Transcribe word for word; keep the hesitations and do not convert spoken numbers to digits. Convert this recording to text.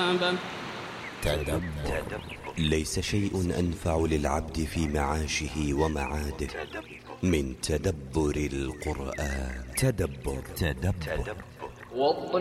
ثوابا. تدبر. ليس شيء أنفع للعبد في معاشه ومعاده من تدبر القرآن. تدبر. تدبر.